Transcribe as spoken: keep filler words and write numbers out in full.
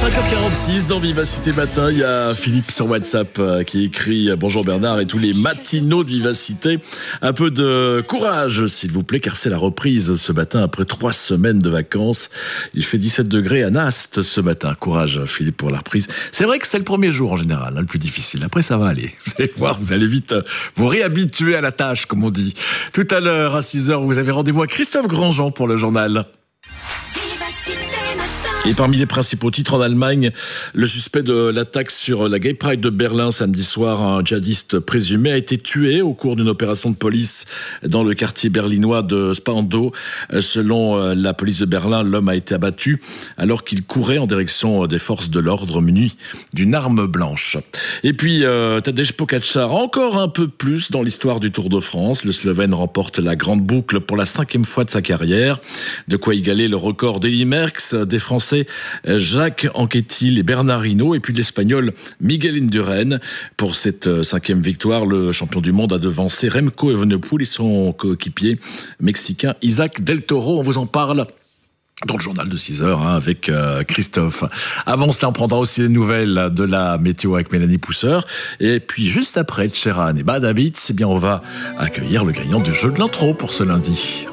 cinq heures quarante-six dans Vivacité Matin, il y a Philippe sur WhatsApp qui écrit « Bonjour Bernard et tous les matinaux de Vivacité. Un peu de courage s'il vous plaît car c'est la reprise ce matin après trois semaines de vacances. Il fait dix-sept degrés à Nast ce matin. Courage Philippe pour la reprise. C'est vrai que c'est le premier jour en général, hein, le plus difficile. Après ça va aller. Vous allez voir, vous allez vite vous réhabituer à la tâche comme on dit. Tout à l'heure à six heures, vous avez rendez-vous à Christophe Grandjean pour le journal. Et parmi les principaux titres en Allemagne, le suspect de l'attaque sur la Gay Pride de Berlin samedi soir, un djihadiste présumé, a été tué au cours d'une opération de police dans le quartier berlinois de Spandau. Selon la police de Berlin, l'homme a été abattu alors qu'il courait en direction des forces de l'ordre muni d'une arme blanche. Et puis, euh, Tadej Pogačar, encore un peu plus dans l'histoire du Tour de France. Le Slovène remporte la grande boucle pour la cinquième fois de sa carrière. De quoi égaler le record d'Eddy Merckx, des Français Jacques Anquetil et Bernard Hinault, et puis l'Espagnol Miguel Indurain. Pour cette cinquième victoire, le champion du monde a devancé Remco Evenepoel et son coéquipier mexicain Isaac Del Toro. On vous en parle dans le journal de six heures hein, avec euh, Christophe. Avant cela, on prendra aussi les nouvelles de la météo avec Mélanie Pousseur. Et puis juste après, Sheeran et Bad Habits, eh bien, on va accueillir le gagnant du jeu de l'intro pour ce lundi.